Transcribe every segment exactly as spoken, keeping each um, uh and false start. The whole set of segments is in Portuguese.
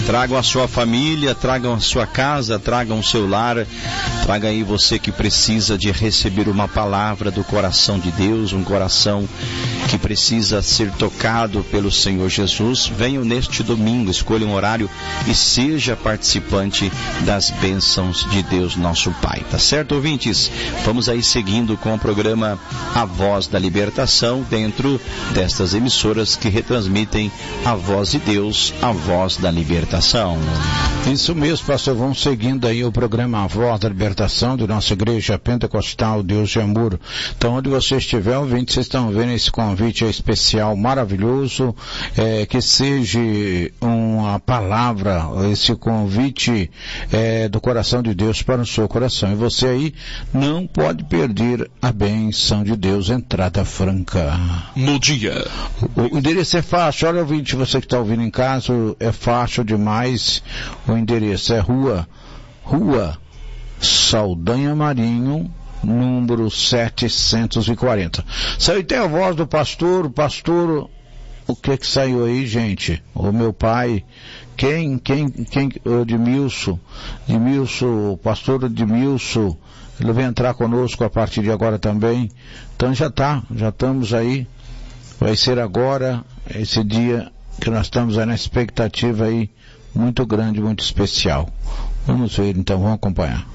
Tragam a sua família, tragam a sua casa, tragam o seu lar, traga aí você que precisa de receber uma palavra do coração de Deus, um coração que precisa ser tocado pelo Senhor Jesus. Venham neste domingo, escolha um horário e seja participante das bênçãos de Deus, nosso Pai. Tá certo, ouvintes? Vamos aí seguindo com o programa A Voz da Libertação, dentro destas emissoras que retransmitem a voz de Deus, a voz da libertação. Isso mesmo, pastor. Vamos seguindo aí o programa A Voz da Libertação de nossa Igreja Pentecostal Deus de Amor. Então, onde você estiver ouvindo, vocês estão vendo esse convite especial maravilhoso, é, que seja uma palavra, esse convite é, do coração de Deus para o seu coração. E você aí não pode perder a bênção de Deus, entrada franca. No dia. O, o endereço é fácil. Olha, ouvinte, você que está ouvindo em casa, é fácil demais. O endereço é rua, rua Saldanha Marinho, número setecentos e quarenta. Saiu até a voz do pastor, pastor, o que que saiu aí, gente? O meu pai, quem, quem, quem, o Edmilson, Edmilson, pastor Edmilson, ele vai entrar conosco a partir de agora também. Então já tá, já estamos aí, vai ser agora, esse dia que nós estamos aí na expectativa aí, muito grande, muito especial. Vamos ver então, vamos acompanhar.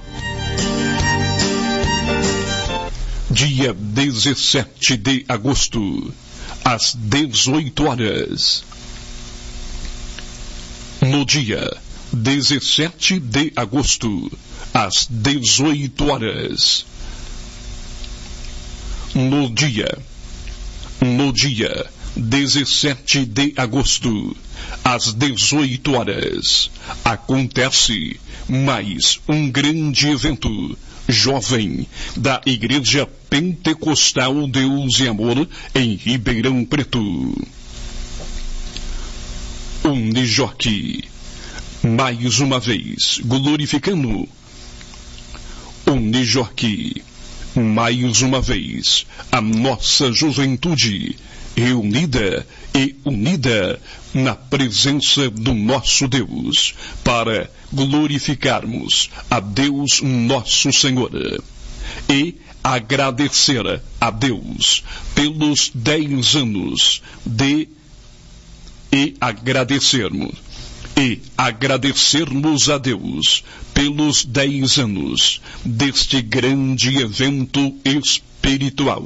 Dia dezessete de agosto, às dezoito horas. No dia dezessete de agosto, às dezoito horas. No dia, no dia dezessete de agosto, às dezoito horas, acontece mais um grande evento jovem da Igreja Pentecostal Deus e Amor em Ribeirão Preto. Unijoque, mais uma vez glorificando. Unijoque, mais uma vez a nossa juventude reunida e unida na presença do nosso Deus, para glorificarmos a Deus nosso Senhor e agradecer a Deus pelos dez anos de e agradecermos e agradecermos a Deus pelos dez anos deste grande evento espiritual.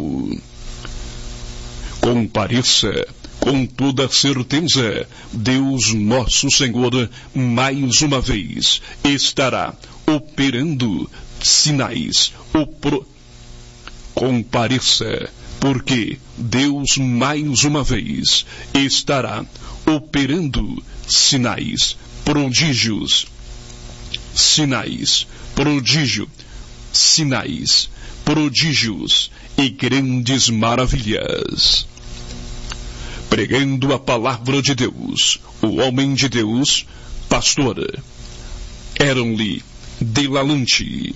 Compareça, com toda certeza, Deus nosso Senhor, mais uma vez, estará operando sinais. O pro... Compareça, porque Deus, mais uma vez, estará operando sinais, prodígios, sinais, prodígio, sinais, prodígios e grandes maravilhas. Pregando a palavra de Deus, o homem de Deus, pastor Eronli de Lalante.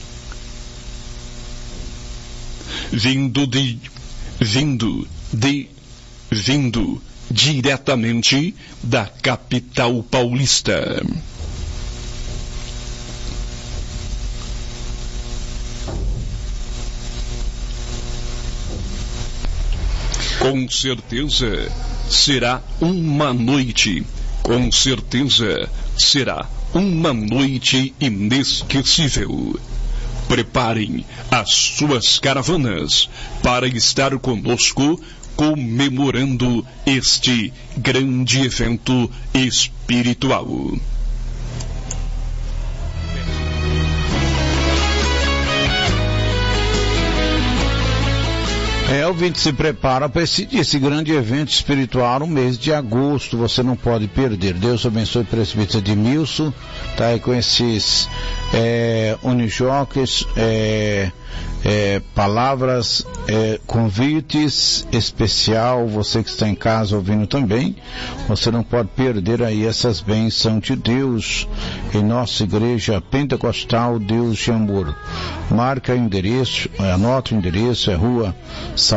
Vindo de, vindo de, vindo diretamente da capital paulista. Com certeza será uma noite, com certeza será uma noite inesquecível. Preparem as suas caravanas para estar conosco comemorando este grande evento espiritual. É, o ouvinte, se prepara para esse, esse grande evento espiritual no mês de agosto, você não pode perder. Deus abençoe o presbítero Edmilson, tá aí com esses é, unijoques, é, é, palavras, é, convites especial, você que está em casa ouvindo também, você não pode perder aí essas bênçãos de Deus em nossa Igreja Pentecostal Deus de Amor. Marca o endereço, anota o endereço, é rua